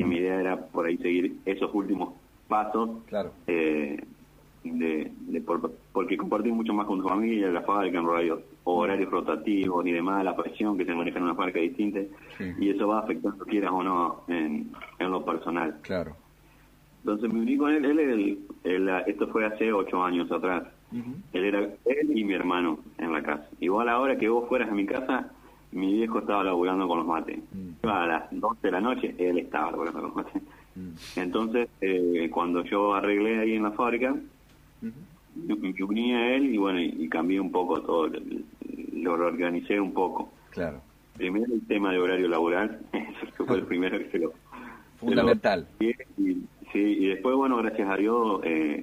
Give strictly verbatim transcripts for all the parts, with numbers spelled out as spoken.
mi idea era por ahí seguir esos últimos pasos, claro. eh, de, de por, porque compartir mucho más con tu familia, la fábrica, en horarios, horarios rotativos y demás, la presión que se maneja en una fábrica distinta, sí. Y eso va afectando, quieras o no, en, en lo personal. Claro. Entonces me uní con él, él, él, él esto fue hace ocho años atrás. Uh-huh. Él era él y mi hermano en la casa. Igual ahora que vos fueras a mi casa, mi viejo estaba laburando con los mates. Uh-huh. A las doce de la noche, él estaba laburando con los mates. Uh-huh. Entonces, eh, cuando yo arreglé ahí en la fábrica, uh-huh. me uní a él y bueno, y, y cambié un poco todo, lo, lo organicé un poco. Claro. Primero el tema de horario laboral, eso fue el primero que se lo... Fundamental. Se lo, y, sí, y después, bueno, gracias a Dios, eh,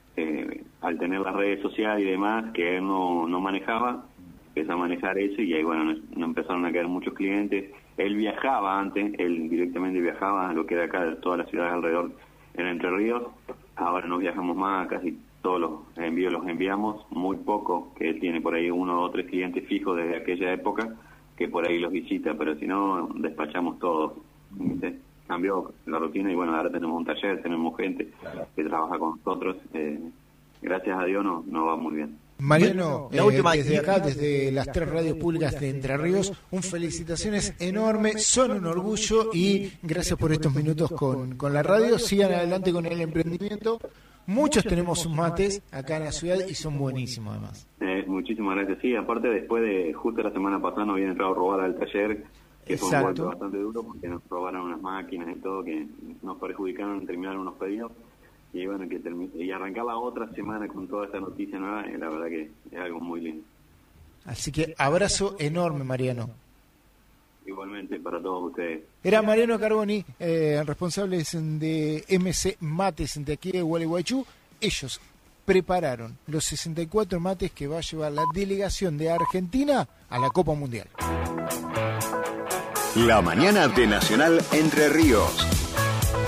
eh, al tener las redes sociales y demás, que él no, no manejaba, empezó a manejar eso y ahí, bueno, nos, nos empezaron a caer muchos clientes. Él viajaba antes, él directamente viajaba a lo que era acá, de todas las ciudades alrededor en Entre Ríos. Ahora no viajamos más, casi todos los envíos los enviamos, muy poco, que él tiene por ahí uno o tres clientes fijos desde aquella época, que por ahí los visita, pero si no, despachamos todos. ¿Viste? Cambió la rutina y bueno, ahora tenemos un taller, tenemos gente claro. que trabaja con nosotros. Eh, gracias a Dios nos no va muy bien. Mariano, la última, eh, desde acá, desde las tres radios públicas de Entre Ríos, un felicitaciones enorme, son un orgullo y gracias por estos minutos con, con la radio. Sigan adelante con el emprendimiento. Muchos tenemos sus mates acá en la ciudad y son buenísimos además. Eh, muchísimas gracias. Sí, aparte después de, justo la semana pasada nos habían entrado a robar al taller, que fue un golpe bastante duro porque nos robaron unas máquinas y todo, que nos perjudicaron en terminar unos pedidos. Y bueno, que termi- y arrancar la otra semana con toda esta noticia nueva, eh, la verdad que es algo muy lindo. Así que abrazo enorme, Mariano. Igualmente para todos ustedes. Era Mariano Carboni, eh, responsables de M C Mates de aquí de Gualeguaychú. Ellos prepararon los sesenta y cuatro mates que va a llevar la delegación de Argentina a la Copa Mundial. La mañana de Nacional Entre Ríos.